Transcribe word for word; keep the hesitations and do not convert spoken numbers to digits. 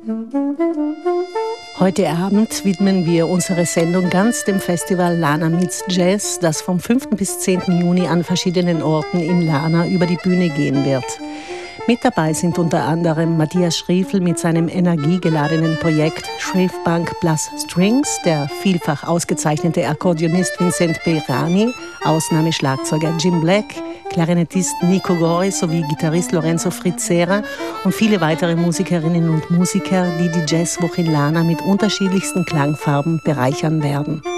Heute Abend widmen wir unsere Sendung ganz dem Festival Lana Meets Jazz, das vom fünften bis zehnten Juni an verschiedenen Orten in Lana über die Bühne gehen wird. Mit dabei sind unter anderem Matthias Schriefl mit seinem energiegeladenen Projekt Schriefbank Plus Strings, der vielfach ausgezeichnete Akkordeonist Vincent Peirani, Ausnahmeschlagzeuger Jim Black, Klarinettist Nico Gori sowie Gitarrist Lorenzo Frizzera und viele weitere Musikerinnen und Musiker, die die Jazzwoche in Lana mit unterschiedlichsten Klangfarben bereichern werden.